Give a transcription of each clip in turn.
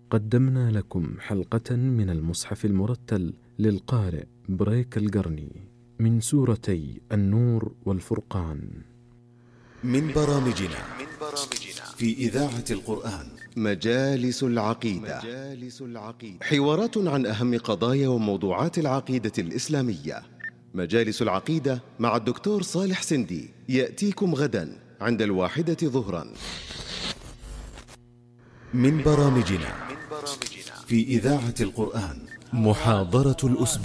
قدمنا لكم حلقة من المصحف المرتل للقارئ بريك القرني من سورتي النور والفرقان، من برامجنا في إذاعة القرآن مجالس العقيدة. حوارات عن أهم قضايا وموضوعات العقيدة الإسلامية. مجالس العقيدة مع الدكتور صالح سندي يأتيكم غدا عند 1:00 ظهرا. من برامجنا في إذاعة القرآن محاضرة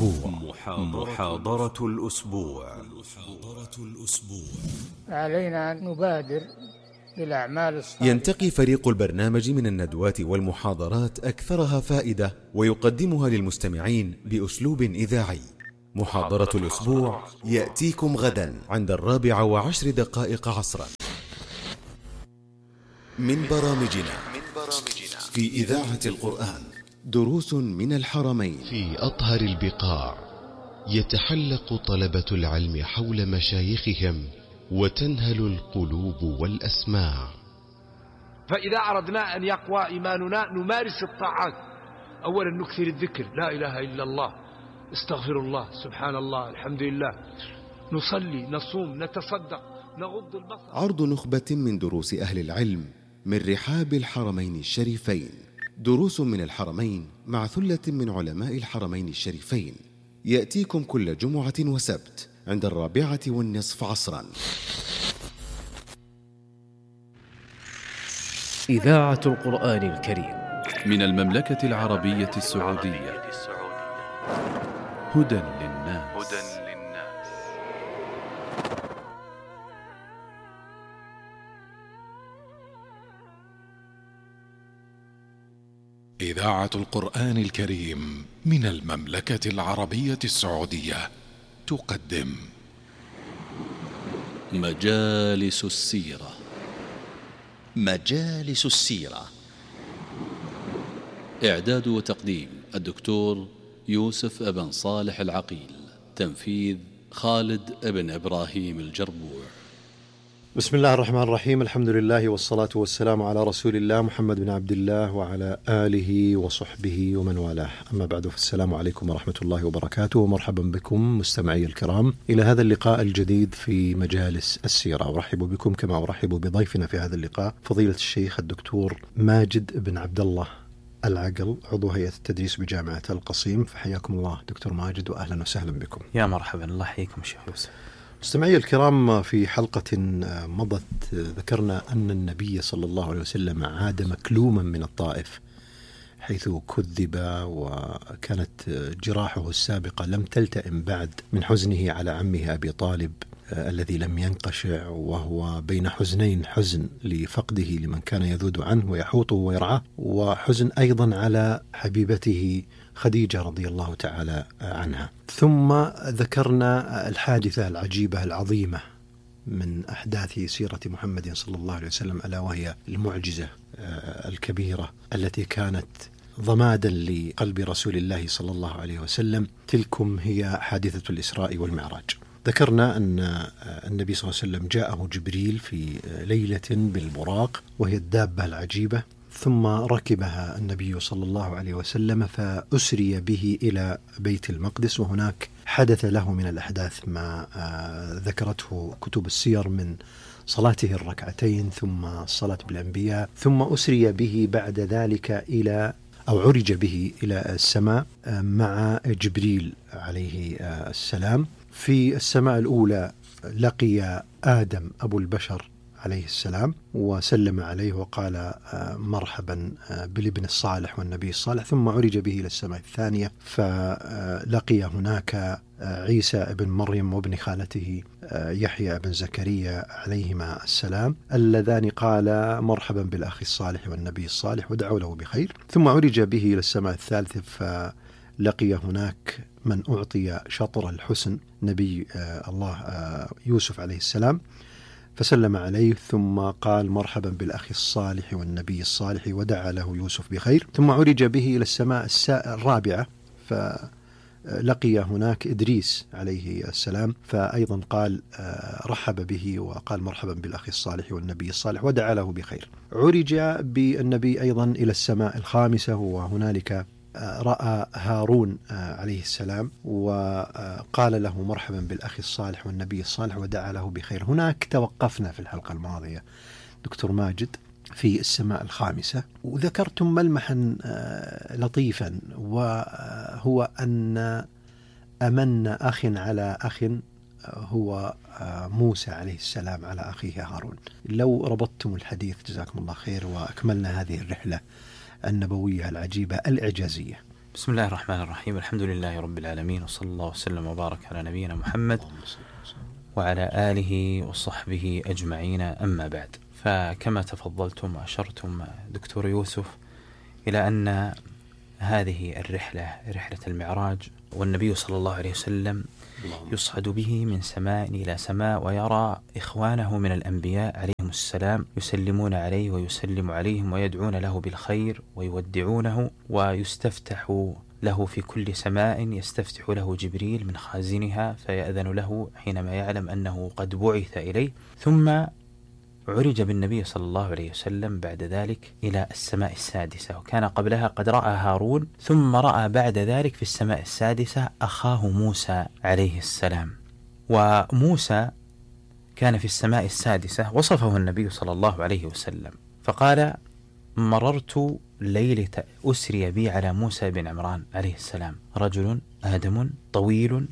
الأسبوع. علينا أن نبادر بالأعمال الصالحة. ينتقي فريق البرنامج من الندوات والمحاضرات أكثرها فائدة ويقدمها للمستمعين بأسلوب إذاعي. محاضرة الأسبوع يأتيكم غدا عند 4:10 عصرا. من برامجنا في إذاعة القرآن دروس من الحرمين. في أطهر البقاع يتحلق طلبة العلم حول مشايخهم وتنهل القلوب والأسماع. فإذا أردنا أن يقوى إيماننا نمارس الطاعات. أولا نكثر الذكر، لا إله إلا الله، استغفر الله، سبحان الله، الحمد لله، نصلي، نصوم، نتصدق، نغض البصر. عرض نخبة من دروس أهل العلم من رحاب الحرمين الشريفين. دروس من الحرمين مع ثلة من علماء الحرمين الشريفين يأتيكم كل جمعة وسبت عند 4:15 عصرا. إذاعة القرآن الكريم من المملكة العربية السعودية. هدى للناس. إذاعة القرآن الكريم من المملكة العربية السعودية تقدم مجالس السيرة. مجالس السيرة، إعداد وتقديم الدكتور يوسف ابن صالح العقيل، تنفيذ خالد ابن إبراهيم الجربوع. بسم الله الرحمن الرحيم، الحمد لله والصلاة والسلام على رسول الله محمد بن عبد الله وعلى آله وصحبه ومن والاه، أما بعد، فالسلام عليكم ورحمة الله وبركاته، ومرحبا بكم مستمعي الكرام إلى هذا اللقاء الجديد في مجالس السيرة. أرحب بكم كما أرحب بضيفنا في هذا اللقاء فضيلة الشيخ الدكتور ماجد بن عبد الله العقل، عضو هيئة التدريس بجامعة القصيم. فحياكم الله دكتور ماجد وأهلا وسهلا بكم. يا مرحبا، الله يحييكم شيخ يوسف. مستمعي الكرام، في حلقة مضت ذكرنا أن النبي صلى الله عليه وسلم عاد مكلوما من الطائف، حيث كذب وكانت جراحه السابقة لم تلتئم بعد من حزنه على عمه أبي طالب الذي لم ينقشع، وهو بين حزنين: حزن لفقده لمن كان يذود عنه ويحوطه ويرعاه، وحزن أيضا على حبيبته خديجة رضي الله تعالى عنها. ثم ذكرنا الحادثة العجيبة العظيمة من أحداث سيرة محمد صلى الله عليه وسلم، ألا وهي المعجزة الكبيرة التي كانت ضمادا لقلب رسول الله صلى الله عليه وسلم. تلكم هي حادثة الإسراء والمعراج. ذكرنا أن النبي صلى الله عليه وسلم جاءه جبريل في ليلة بالبراق، وهي الدابة العجيبة، ثم ركبها النبي صلى الله عليه وسلم فأسري به إلى بيت المقدس، وهناك حدث له من الأحداث ما ذكرته كتب السير من صلاته الركعتين ثم الصلاة بالأنبياء، ثم أسري به بعد ذلك عرج به إلى السماء مع جبريل عليه السلام. في السماء الأولى لقي آدم أبو البشر عليه السلام وسلم عليه وقال مرحبا بالابن الصالح والنبي الصالح، ثم عرج به إلى السماء الثانية فلقي هناك عيسى ابن مريم وابن خالته يحيى بن زكريا عليهما السلام، اللذان قال مرحبا بالأخ الصالح والنبي الصالح ودعوا له بخير. ثم عرج به إلى السماء الثالثة فلقي هناك من أعطي شطر الحسن، نبي الله يوسف عليه السلام، فسلم عليه ثم قال مرحبا بالأخ الصالح والنبي الصالح ودعا له يوسف بخير. ثم عرج به إلى السماء الرابعة لقي هناك إدريس عليه السلام، فأيضا قال رحب به وقال مرحبا بالأخ الصالح والنبي الصالح ودعا له بخير. عرج بالنبي أيضا إلى السماء الخامسة، وهنالك رأى هارون عليه السلام وقال له مرحبا بالأخ الصالح والنبي الصالح ودعا له بخير. هناك توقفنا في الحلقة الماضية دكتور ماجد في السماء الخامسة، وذكرتم ملمحا لطيفا، وهو أن أمن أخ على أخ هو موسى عليه السلام على أخيه هارون. لو ربطتم الحديث جزاكم الله خير وأكملنا هذه الرحلة النبوية العجيبة الإعجازية. بسم الله الرحمن الرحيم، الحمد لله رب العالمين، وصلى الله وسلم وبارك على نبينا محمد وعلى آله وصحبه أجمعين، أما بعد. فكما تفضلتم وأشرتم دكتور يوسف إلى أن هذه الرحلة رحلة المعراج، والنبي صلى الله عليه وسلم يصعد به من سماء إلى سماء، ويرى إخوانه من الأنبياء عليهم السلام يسلمون عليه ويسلم عليهم ويدعون له بالخير ويودعونه، ويستفتح له في كل سماء، يستفتح له جبريل من خازنها فيأذن له حينما يعلم أنه قد بعث إليه. ثم عرج بالنبي صلى الله عليه وسلم بعد ذلك إلى السماء السادسة، وكان قبلها قد رأى هارون، ثم رأى بعد ذلك في السماء السادسة أخاه موسى عليه السلام. وموسى كان في السماء السادسة وصفه النبي صلى الله عليه وسلم فقال: مررت ليلة أسري بي على موسى بن عمران عليه السلام، رجل آدم طويل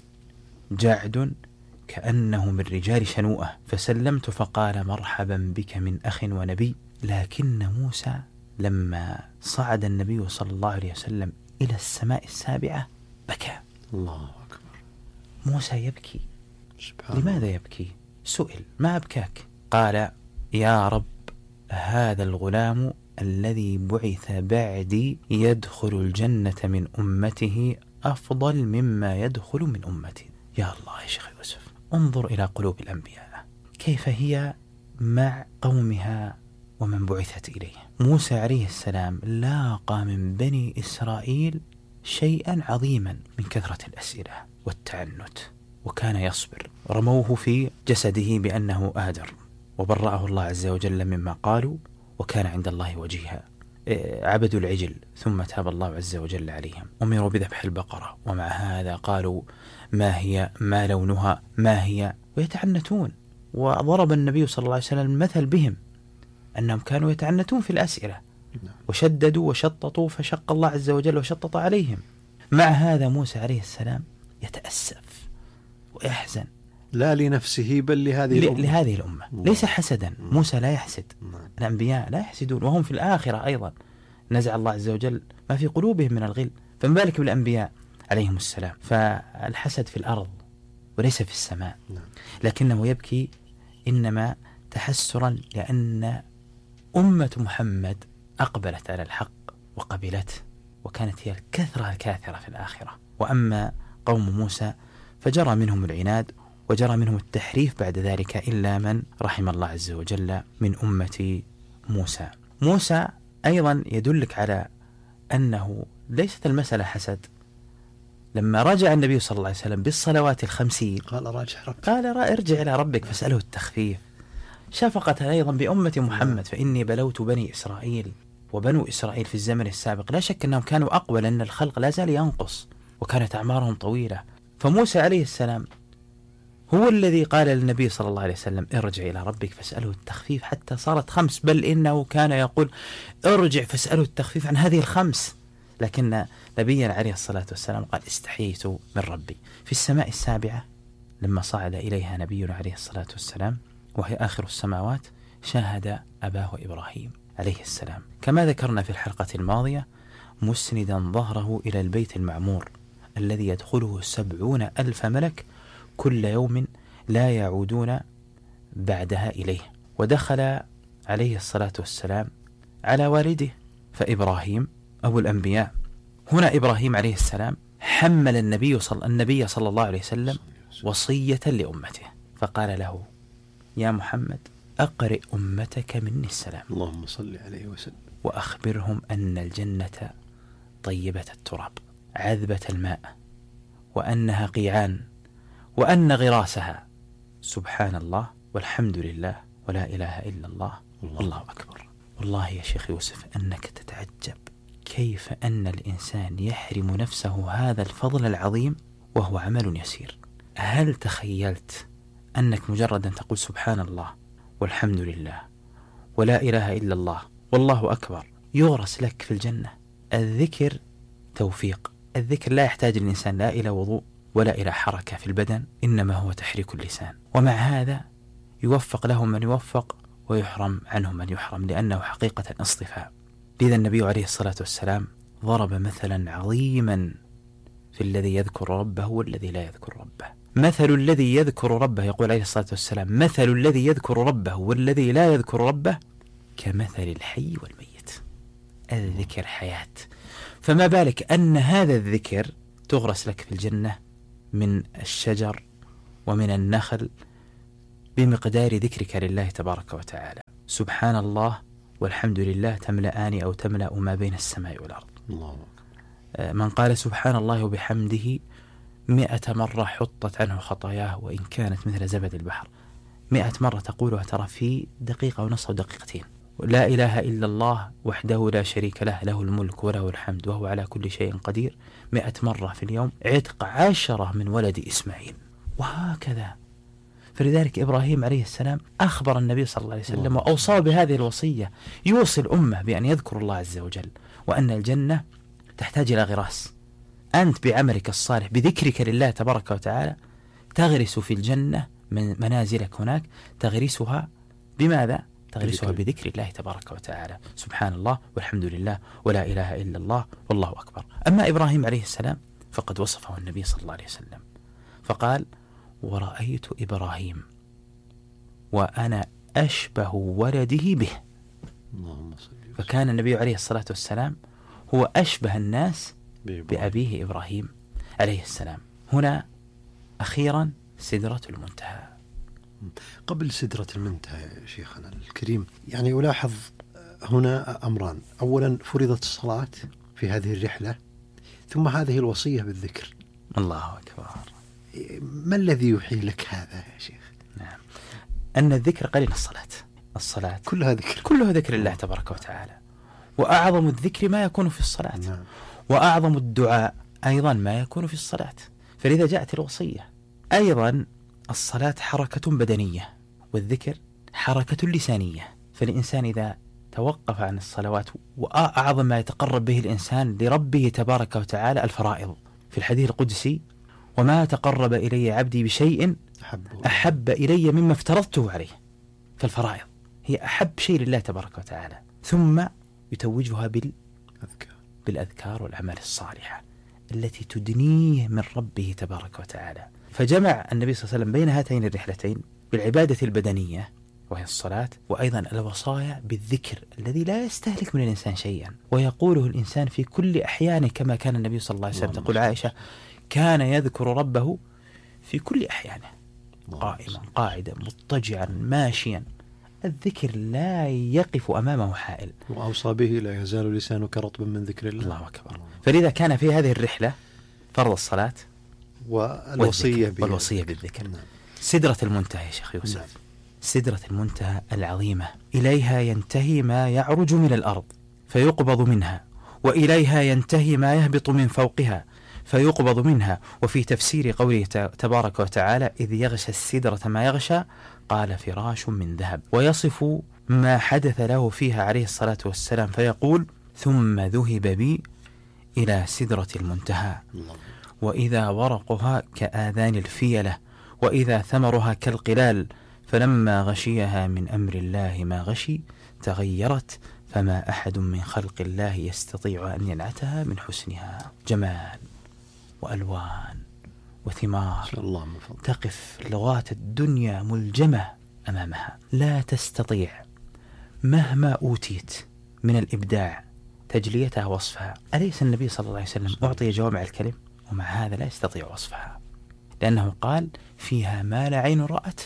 جاعد كأنه من رجال شنوءة، فسلمت فقال: مرحبا بك من أخ ونبي. لكن موسى لما صعد النبي صلى الله عليه وسلم إلى السماء السابعة بكى. الله أكبر. موسى يبكي. لماذا يبكي؟ سئل: ما أبكاك؟ قال: يا رب، هذا الغلام الذي بعث بعدي يدخل الجنة من أمته أفضل مما يدخل من أمتي. يا الله يا شيخ يوسف، انظر إلى قلوب الأنبياء كيف هي مع قومها ومن بعثت إليه. موسى عليه السلام لاقى من بني إسرائيل شيئا عظيما من كثرة الأسئلة والتعنت، وكان يصبر. رموه في جسده بأنه آدر، وبرأه الله عز وجل مما قالوا، وكان عند الله وجيها. عبدوا العجل ثم تاب الله عز وجل عليهم. أمروا بذبح البقرة، ومع هذا قالوا: ما هي؟ ما لونها؟ ما هي؟ ويتعنتون. وضرب النبي صلى الله عليه وسلم المثل بهم أنهم كانوا يتعنتون في الأسئلة، وشددوا وشططوا، فشق الله عز وجل وشطط عليهم. مع هذا موسى عليه السلام يتأسف ويحزن، لا لنفسه بل لهذه الأمة. ليس حسدا، موسى لا يحسد، الأنبياء لا يحسدون، وهم في الآخرة أيضا نزع الله عز وجل ما في قلوبهم من الغل، فما بالك بالأنبياء عليهم السلام. فالحسد في الأرض وليس في السماء. لكنه يبكي إنما تحسرا لأن أمة محمد أقبلت على الحق وقبلت، وكانت هي الكثرة الكاثرة في الآخرة. وأما قوم موسى فجرى منهم العناد وجرى منهم التحريف بعد ذلك، إلا من رحم الله عز وجل من أمة موسى. موسى أيضا يدلك على أنه ليست المسألة حسد. لما رجع النبي صلى الله عليه وسلم بالصلوات 50 قال ارجع إلى ربك فاسأله التخفيف، شفقة أيضا بأمة محمد. فإني بلوت بني إسرائيل، وبنو إسرائيل في الزمن السابق لا شك أنهم كانوا أقوى، لأن الخلق لا زال ينقص وكانت أعمارهم طويلة. فموسى عليه السلام هو الذي قال للنبي صلى الله عليه وسلم: ارجع إلى ربك فاسأله التخفيف، حتى صارت 5، بل إنه كان يقول: ارجع فاسأله التخفيف عن هذه 5. لكن نبينا عليه الصلاة والسلام قال: استحييت من ربي. في السماء السابعة لما صعد إليها نبينا عليه الصلاة والسلام وهي آخر السماوات، شاهد أباه إبراهيم عليه السلام، كما ذكرنا في الحلقة الماضية، مسندا ظهره إلى البيت المعمور الذي يدخله 70,000 ملك كل يوم لا يعودون بعدها إليه. ودخل عليه الصلاة والسلام على والده، فإبراهيم أبو الأنبياء. هنا إبراهيم عليه السلام حمل النبي صلى الله عليه وسلم وصية لأمته، فقال له: يا محمد، أقرئ أمتك مني السلام، اللهم صل عليه وسلم، وأخبرهم أن الجنة طيبة التراب عذبة الماء وأنها قيعان وأن غراسها سبحان الله والحمد لله ولا إله إلا الله والله أكبر. والله يا شيخ يوسف أنك تتعجب كيف أن الإنسان يحرم نفسه هذا الفضل العظيم وهو عمل يسير. هل تخيلت أنك مجرد أن تقول سبحان الله والحمد لله ولا إله إلا الله والله أكبر يغرس لك في الجنة؟ الذكر توفيق، الذكر لا يحتاج الإنسان لا إلى وضوء ولا إلى حركة في البدن، إنما هو تحريك اللسان، ومع هذا يوفق له من يوفق ويحرم عنه من يحرم، لأنه حقيقة اصطفاء. لذا النبي عليه الصلاة والسلام ضرب مثلا عظيما في الذي يذكر ربه والذي لا يذكر ربه. مثل الذي يذكر ربه، يقول عليه الصلاة والسلام، مثل الذي يذكر ربه والذي لا يذكر ربه كمثل الحي والميت. الذكر حياة، فما بالك أن هذا الذكر تغرس لك في الجنة من الشجر ومن النخل بمقدار ذكرك لله تبارك وتعالى. سبحان الله والحمد لله تملأان أو تملأ ما بين السماء والأرض. الله. من قال سبحان الله وبحمده 100 مرة حطت عنه خطاياه وإن كانت مثل زبد البحر. 100 مرة تقولها ترى في دقيقة ونصف أو دقيقتين. لا إله إلا الله وحده لا شريك له، له الملك وله الحمد وهو على كل شيء قدير، 100 مرة في اليوم، عتق 10 من ولد إسماعيل، وهكذا. فلذلك إبراهيم عليه السلام أخبر النبي صلى الله عليه وسلم وأوصى بهذه الوصية، يوصي الأمة بأن يذكر الله عز وجل، وأن الجنة تحتاج إلى غراس. أنت بعملك الصالح بذكرك لله تبارك وتعالى تغرس في الجنة من منازلك هناك، تغرسها بماذا؟ تغرسها بذكر الله تبارك وتعالى، سبحان الله والحمد لله ولا إله إلا الله والله أكبر. أما إبراهيم عليه السلام فقد وصفه النبي صلى الله عليه وسلم فقال: ورأيت إبراهيم وأنا أشبه ولده به. فكان النبي عليه الصلاة والسلام هو أشبه الناس بأبيه إبراهيم عليه السلام. هنا أخيرا سدرة المنتهى. قبل سدرة المنتهى يا شيخنا الكريم، يعني ألاحظ هنا أمران: أولا فرضت الصلاة في هذه الرحلة، ثم هذه الوصية بالذكر. الله أكبر. ما الذي يوحي لك هذا يا شيخ؟ نعم، أن الذكر قرين الصلاة كلها ذكر، كلها ذكر الله تبارك وتعالى، وأعظم الذكر ما يكون في الصلاة. نعم. وأعظم الدعاء أيضا ما يكون في الصلاة، فلذا جاءت الوصية. أيضا الصلاة حركة بدنية والذكر حركة لسانية، فالإنسان إذا توقف عن الصلوات، وأعظم ما يتقرب به الإنسان لربه تبارك وتعالى الفرائض، في الحديث القدسي: وما تقرب إلي عبدي بشيء أحب إلي مما افترضته عليه. فالفرائض هي أحب شيء لله تبارك وتعالى، ثم يتوجها بالأذكار والأعمال الصالحة التي تدنيه من ربه تبارك وتعالى. فجمع النبي صلى الله عليه وسلم بين هاتين الرحلتين بالعبادة البدنية وهي الصلاة، وأيضا الوصايا بالذكر الذي لا يستهلك من الإنسان شيئا ويقوله الإنسان في كل أحيانه، كما كان النبي صلى الله عليه وسلم. تقول عائشة: كان يذكر ربه في كل أحيانه، قائما قاعدا مضطجعا ماشيا. الذكر لا يقف أمامه حائل. وأوصى به: لا يزال لسانك رطبا من ذكر الله. الله أكبر. فلذا كان في هذه الرحلة فرض الصلاة والوصية بالذكر. نعم. سدرة المنتهى يا شيخ يوسف. نعم. سدرة المنتهى العظيمة، إليها ينتهي ما يعرج من الأرض فيقبض منها، وإليها ينتهي ما يهبط من فوقها فيقبض منها. وفي تفسير قوله تبارك وتعالى: إذ يغشى السدرة ما يغشى، قال: فراش من ذهب. ويصف ما حدث له فيها عليه الصلاة والسلام فيقول: ثم ذهب بي إلى سدرة المنتهى، وإذا ورقها كآذان الفيلة، وإذا ثمرها كالقلال، فلما غشيها من أمر الله ما غشي تغيرت، فما أحد من خلق الله يستطيع أن ينعتها من حسنها. جمال وألوان وثمار تقف لغات الدنيا ملجمة أمامها، لا تستطيع مهما أوتيت من الإبداع تجليتها وصفها. أليس النبي صلى الله عليه وسلم أعطي جوامع الكلم؟ ومع هذا لا يستطيع وصفها، لأنه قال: فيها ما لا عين رأت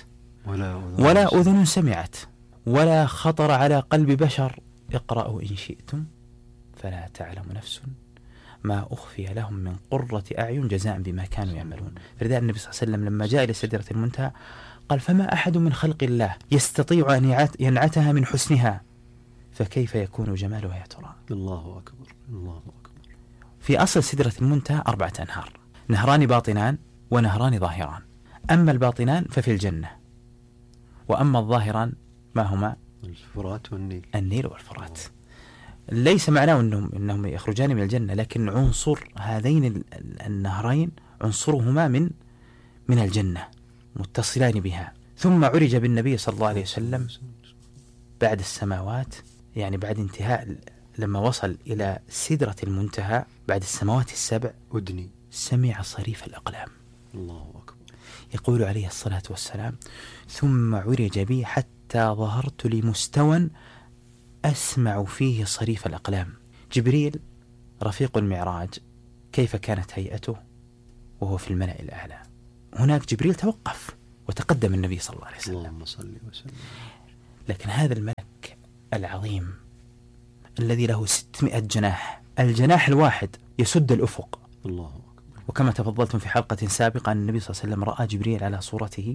ولا أذن سمعت ولا خطر على قلب بشر. اقرأوا إن شئتم فلا تعلم نفس ما أخفي لهم من قرة أعين جزاء بما كانوا يعملون. فلذلك النبي صلى الله عليه وسلم لما جاء إلى سدرة المنتهى قال فما أحد من خلق الله يستطيع أن ينعتها من حسنها فكيف يكون جمالها يا ترى. الله أكبر الله أكبر. في أصل سدرة المنتهى 4 أنهار، نهران باطنان ونهران ظاهران. أما الباطنان ففي الجنة، وأما الظاهران ما هما؟ الفرات والنيل. النيل والفرات. ليس معناه أنهم يخرجان من الجنة، لكن عنصر هذين النهرين عنصرهما من الجنة متصلان بها. ثم عرج بالنبي صلى الله عليه وسلم بعد السماوات، يعني بعد انتهاء لما وصل إلى سدرة المنتهى بعد السماوات ال7 أدني سمع صريف الأقلام. الله أكبر. يقول عليه الصلاة والسلام ثم عرج بي حتى ظهرت لمستوى أسمع فيه صريف الأقلام. جبريل رفيق المعراج كيف كانت هيئته وهو في الملأ الأعلى؟ هناك جبريل توقف وتقدم النبي صلى الله عليه وسلم، اللهم صل وسلم. لكن هذا الملك العظيم الذي له 600 جناح، الجناح الواحد يسد الأفق. الله أكبر. وكما تفضلتم في حلقة سابقة أن النبي صلى الله عليه وسلم رأى جبريل على صورته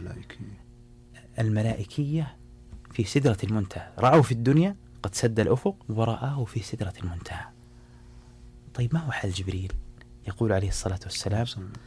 الملائكية في سدرة المنتهى. رأوا في الدنيا قد سد الأفق ورآه في سدرة المنتهى. طيب ما هو حال جبريل؟ يقول عليه الصلاة والسلام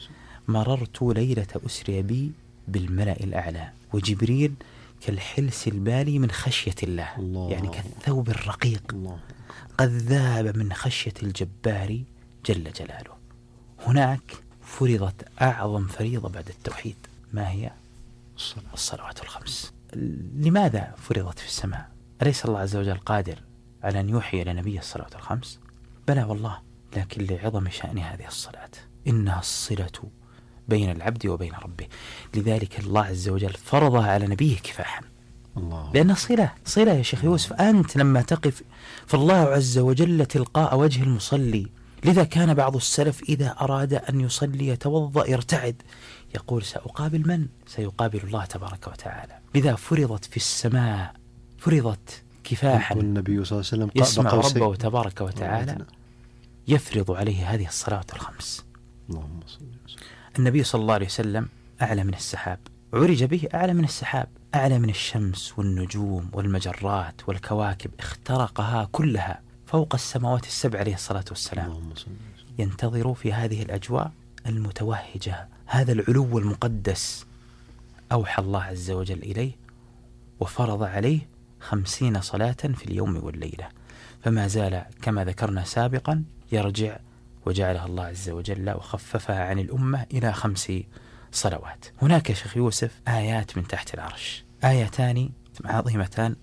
مررت ليلة أسري بي بالملأ الأعلى وجبريل كالحلس البالي من خشية الله. يعني كالثوب الرقيق قد ذاب من خشية الجبار جل جلاله. هناك فرضت أعظم فريضة بعد التوحيد، ما هي؟ الصلوات الخمس. لماذا فرضت في السماء؟ أليس الله عز وجل قادر على أن يوحي إلى نبي الصلوات الخمس؟ بلى والله، لكن لعظم شأن هذه الصلاة إنها الصلة بين العبد وبين ربه. لذلك الله عز وجل فرضها على نبيه كفاحا، لأن صلة يا شيخ يوسف. أنت لما تقف فالله عز وجل تلقاء وجه المصلي. لذا كان بعض السلف إذا أراد أن يصلي يتوضأ يرتعد، يقول سأقابل من؟ سيقابل الله تبارك وتعالى. لذا فرضت في السماء، فرضت كفاحا، والنبي صلى الله عليه وسلم يسمع ربه تبارك وتعالى يفرض عليه هذه الصلاة الخمس. اللهم صل وسلم. النبي صلى الله عليه وسلم أعلى من السحاب، عرج به أعلى من السحاب، أعلى من الشمس والنجوم والمجرات والكواكب، اخترقها كلها فوق السماوات ال7 عليه الصلاة والسلام. ينتظر في هذه الأجواء المتوهجة هذا العلو المقدس. أوحى الله عز وجل إليه وفرض عليه 50 صلاة في اليوم والليلة، فما زال كما ذكرنا سابقا يرجع، وجعلها الله عز وجل وخففها عن الأمة إلى 5 صلوات. هناك يا شيخ يوسف آيات من تحت العرش، آيتان عظيمتان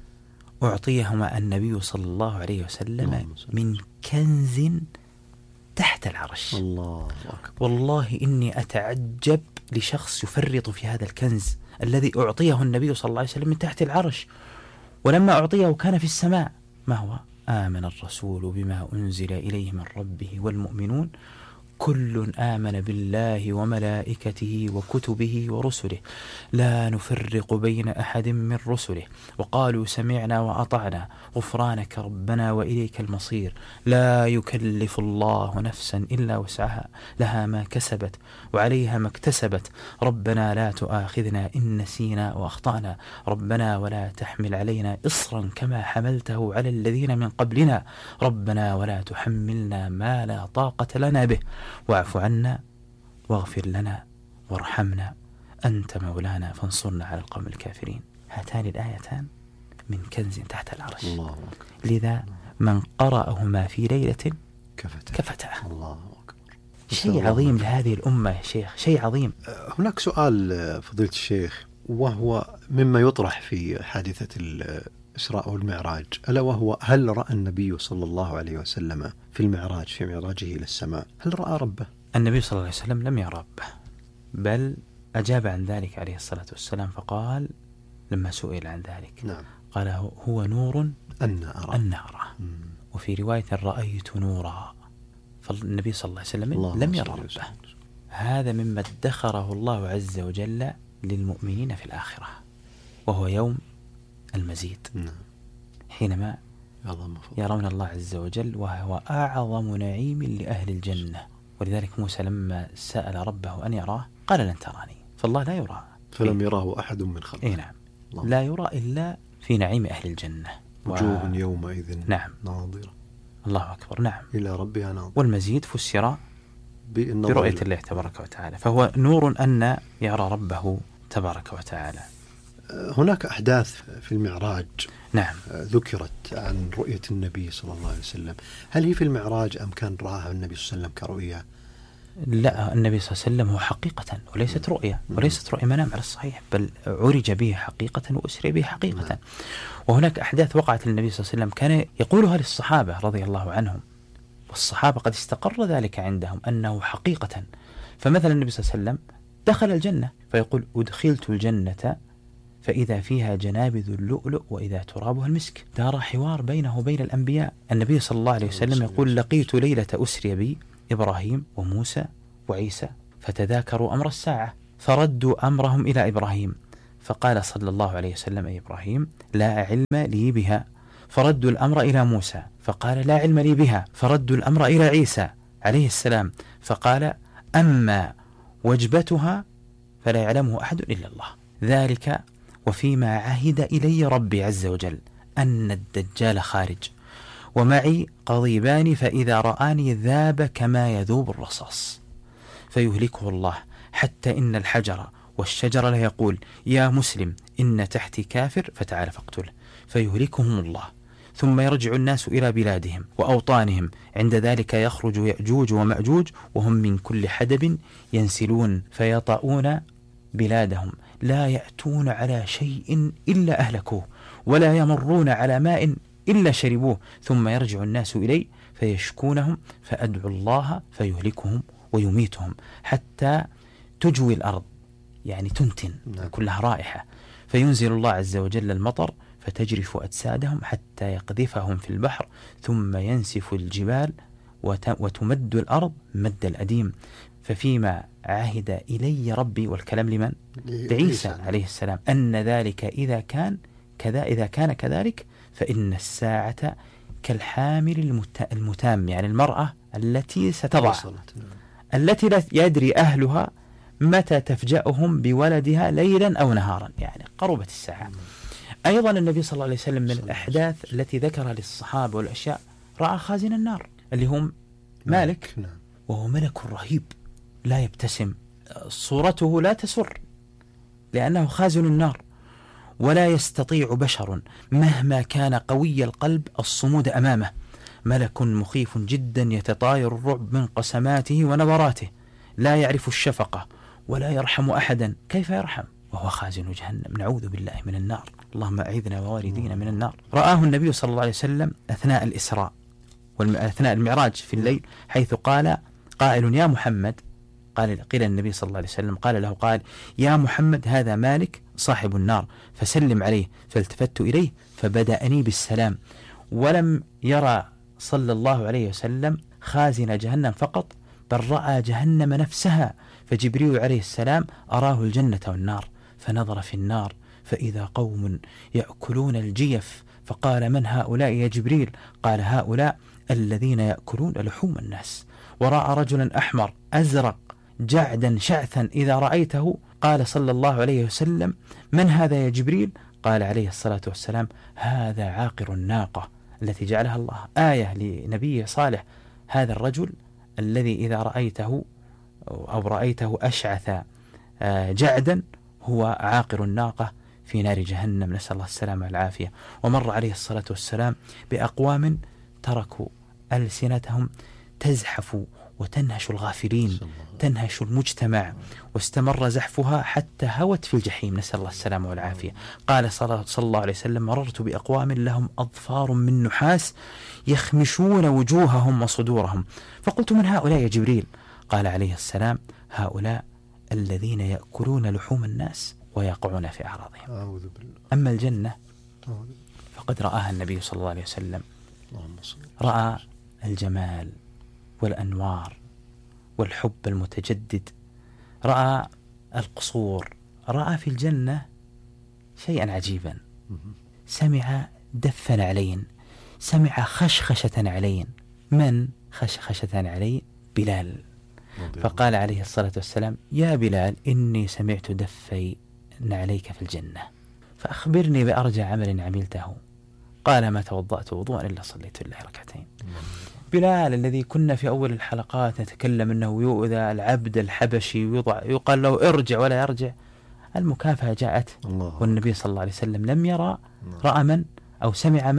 أعطيهما النبي صلى الله عليه وسلم من كنز تحت العرش. الله أكبر. والله إني أتعجب لشخص يفرط في هذا الكنز الذي أعطيه النبي صلى الله عليه وسلم من تحت العرش، ولما أعطيه كان في السماء. ما هو؟ آمن الرسول بما أنزل إليه من ربه والمؤمنون كل آمن بالله وملائكته وكتبه ورسله لا نفرق بين أحد من رسله وقالوا سمعنا وأطعنا غفرانك ربنا وإليك المصير لا يكلف الله نفسا إلا وسعها لها ما كسبت وعليها ما اكتسبت ربنا لا تؤاخذنا إن نسينا وأخطأنا ربنا ولا تحمل علينا إصرا كما حملته على الذين من قبلنا ربنا ولا تحملنا ما لا طاقة لنا به واعف عنا واغفر لنا وارحمنا أنت مولانا فانصرنا على القوم الكافرين. هاتان الآيتان من كنز تحت العرش. الله. لذا من قرأهما في ليلة كفته. الله أكبر. شيء عظيم لهذه الأمة يا شيخ، شيء عظيم. هناك سؤال فضيلة الشيخ، وهو مما يطرح في حادثة الإسراء والمعراج، ألا وهو هل رأى النبي صلى الله عليه وسلم في المعراج في معراجه إلى السماء هل رأى ربه؟ النبي صلى الله عليه وسلم لم يرى ربه، بل أجاب عن ذلك عليه الصلاة والسلام فقال لما سئل عن ذلك نعم. قال هو نور أن أرى. وفي رواية رأيت نورا. فالنبي صلى الله عليه وسلم لم يرى ربه. هذا مما ادخره الله عز وجل للمؤمنين في الآخرة، وهو يوم المزيد. حينما يرون الله عز وجل، وهو أعظم نعيم لأهل الجنة. ولذلك موسى لما سأل ربه أن يراه قال لن تراني، فالله لا يرى، فلم يراه أحد من خلقه. نعم، لا يرى إلا في نعيم أهل الجنة. وجوه يومئذ نعم ناظرة. الله أكبر. نعم، إلى ربها ناظرة. والمزيد فسر برؤية الله تبارك وتعالى، فهو نور أن يرى ربه تبارك وتعالى. هناك أحداث في المعراج نعم ذكرت عن رؤية النبي صلى الله عليه وسلم، هل هي في المعراج أم كان رآها النبي صلى الله عليه وسلم كرؤيا؟ لا، النبي صلى الله عليه وسلم هو حقيقة وليست رؤيا، وليست رؤيا منام على الصحيح، بل عرج به حقيقة وأسري به حقيقة. وهناك أحداث وقعت للنبي صلى الله عليه وسلم كان يقولها للصحابة رضي الله عنهم، والصحابة قد استقر ذلك عندهم أنه حقيقة. فمثلا النبي صلى الله عليه وسلم دخل الجنة فيقول أدخلت الجنة فإذا فيها جنابذ اللؤلؤ وإذا ترابها المسك. دار حوار بينه وبين الأنبياء. النبي صلى الله عليه وسلم يقول لقيت ليلة أسري بي إبراهيم وموسى وعيسى فتذاكروا أمر الساعة فردوا أمرهم إلى إبراهيم فقال صلى الله عليه وسلم أي إبراهيم لا علم لي بها، فردوا الأمر إلى موسى فقال لا علم لي بها، فردوا الأمر إلى عيسى عليه السلام فقال أما وجبتها فلا يعلمه أحد إلا الله. ذلك وفيما عهد إلي ربي عز وجل أن الدجال خارج ومعي قضيبان فإذا رآني ذاب كما يذوب الرصاص فيهلكه الله، حتى إن الحجر والشجر لا يقول يا مسلم إن تحتي كافر فتعال فاقتله فيهلكهم الله، ثم يرجع الناس إلى بلادهم وأوطانهم، عند ذلك يخرج يأجوج ومأجوج وهم من كل حدب ينسلون فيطؤون بلادهم لا يأتون على شيء إلا أهلكوه ولا يمرون على ماء إلا شربوه، ثم يرجع الناس إلي فيشكونهم فأدعو الله فيهلكهم ويميتهم حتى تجوي الأرض، يعني تنتن كلها رائحة، فينزل الله عز وجل المطر فتجرف أجسادهم حتى يقذفهم في البحر، ثم ينسف الجبال وتمد الأرض مد الأديم. ففيما عهد إلي ربي، والكلام لمن؟ لعيسى عليه السلام، أن ذلك إذا كان كذلك فإن الساعة كالحامل المتام، يعني المرأة التي ستضع التي لا يدري أهلها متى تفجأهم بولدها ليلا أو نهارا، يعني قربت الساعة. أيضا النبي صلى الله عليه وسلم من الأحداث التي ذكرها للصحابة والأشياء رأى خازن النار اللي هم مالك، وهو ملك رهيب لا يبتسم، صورته لا تسر لأنه خازن النار، ولا يستطيع بشر مهما كان قوي القلب الصمود أمامه، ملك مخيف جدا يتطاير الرعب من قسماته ونبراته، لا يعرف الشفقة ولا يرحم أحدا. كيف يرحم وهو خازن جهنم؟ نعوذ بالله من النار، اللهم أعذنا ووالدينا من النار. رآه النبي صلى الله عليه وسلم أثناء الإسراء أثناء المعراج في الليل، حيث قال قائل يا محمد، قيل النبي صلى الله عليه وسلم قال له قال يا محمد هذا مالك صاحب النار فسلم عليه، فالتفت إليه فبدأني بالسلام، ولم يرى صلى الله عليه وسلم خازن جهنم فقط، بل رأى جهنم نفسها، فجبريل عليه السلام أراه الجنة والنار، فنظر في النار فإذا قوم يأكلون الجيف، فقال من هؤلاء يا جبريل؟ قال هؤلاء الذين يأكلون لحوم الناس. ورأى رجلا أحمر أزرق جعدا شعثا إذا رأيته، قال صلى الله عليه وسلم من هذا يا جبريل؟ قال عليه الصلاة والسلام هذا عاقر الناقة التي جعلها الله آية لنبيه صالح، هذا الرجل الذي إذا رأيته أشعث جعدا هو عاقر الناقة في نار جهنم، نسأل الله السلامة والعافية. ومر عليه الصلاة والسلام بأقوام تركوا ألسنتهم تزحف وتنهش الغافلين، تنهش المجتمع، واستمر زحفها حتى هوت في الجحيم، نسأل الله السلامة والعافية. قال صلى الله عليه وسلم مررت بأقوام لهم أظفار من نحاس يخمشون وجوههم وصدورهم، فقلت من هؤلاء يا جبريل؟ قال عليه السلام هؤلاء الذين يأكلون لحوم الناس ويقعون في أعراضهم. أما الجنة فقد رآها النبي صلى الله عليه وسلم، رأى الجمال والأنوار والحب المتجدد، رأى القصور، رأى في الجنة شيئا عجيبا، سمع دف نعلين سمع خشخشة علي. من خشخشة علي؟ بلال. فقال عليه الصلاة والسلام: يا بلال، إني سمعت دفي عليك في الجنة، فأخبرني بأرجى عمل عملته. قال: ما توضأت وضوءا إلا صليت لله ركعتين. بلال الذي كنا في أول الحلقات نتكلم أنه يؤذى العبد الحبشي ويوضع يقال له ارجع ولا يرجع، المكافأة جاءت، والنبي صلى الله عليه وسلم لم يرى، رأى من أو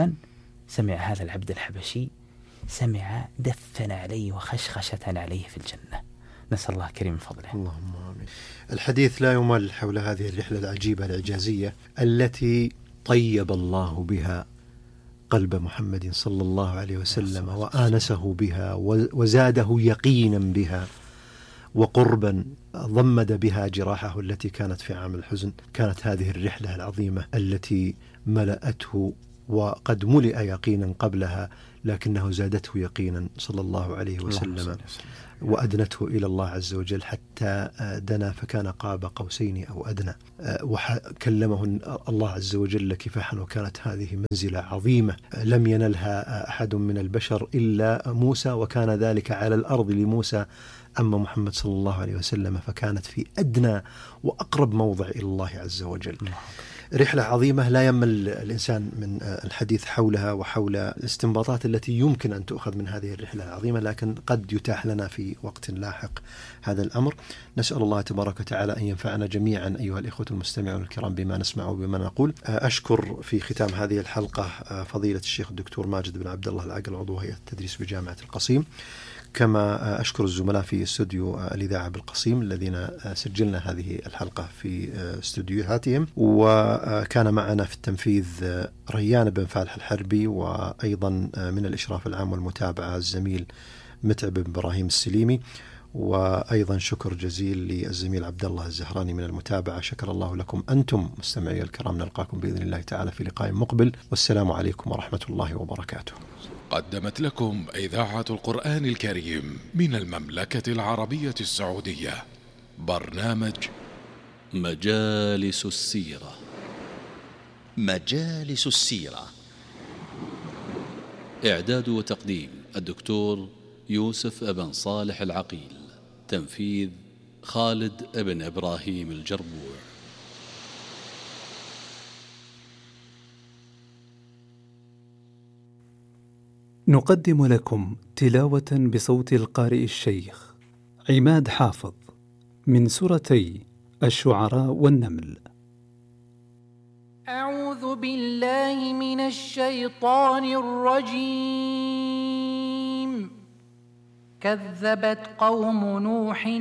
سمع هذا العبد الحبشي، سمع دفن عليه وخشخشة عليه في الجنة. نسأل الله كريم من فضله. اللهم آمين. الحديث لا يمل حول هذه الرحلة العجيبة الإعجازية التي طيب الله بها قلب محمد صلى الله عليه وسلم، وآنسه بها وزاده يقينا بها وقربا، ضمد بها جراحه التي كانت في عام الحزن. كانت هذه الرحلة العظيمة التي ملأته، وقد ملئ يقينا قبلها، لكنه زادته يقينا صلى الله عليه وسلم، وأدنته إلى الله عز وجل حتى دنا فكان قاب قوسين أو أدنى، وكلمه الله عز وجل كفاحا. وكانت هذه منزلة عظيمة لم ينلها أحد من البشر إلا موسى، وكان ذلك على الأرض لموسى. أما محمد صلى الله عليه وسلم فكانت في أدنى وأقرب موضع إلى الله عز وجل. رحلة عظيمة لا يمل الإنسان من الحديث حولها وحول الاستنباطات التي يمكن أن تؤخذ من هذه الرحلة العظيمة، لكن قد يتاح لنا في وقت لاحق هذا الأمر. نسأل الله تبارك وتعالى أن ينفعنا جميعا أيها الإخوة المستمعون الكرام بما نسمع وبما نقول. أشكر في ختام هذه الحلقة فضيلة الشيخ الدكتور ماجد بن عبد الله العقل، عضو هيئة التدريس بجامعة القصيم، كما أشكر الزملاء في استوديو الإذاعة بالقصيم الذين سجلنا هذه الحلقة في استوديوهاتهم. وكان معنا في التنفيذ ريان بن فالح الحربي، وأيضا من الإشراف العام والمتابعة الزميل متعب بن إبراهيم السليمي، وأيضا شكر جزيل للزميل عبد الله الزهراني من المتابعة. شكر الله لكم أنتم مستمعي الكرام. نلقاكم بإذن الله تعالى في لقاء مقبل، والسلام عليكم ورحمة الله وبركاته. قدمت لكم إذاعة القرآن الكريم من المملكة العربية السعودية برنامج مجالس السيرة. مجالس السيرة، إعداد وتقديم الدكتور يوسف بن صالح العقيل، تنفيذ خالد بن إبراهيم الجربوع. نقدم لكم تلاوة بصوت القارئ الشيخ عماد حافظ من سورتي الشعراء والنمل. أعوذ بالله من الشيطان الرجيم. كذبت قوم نوح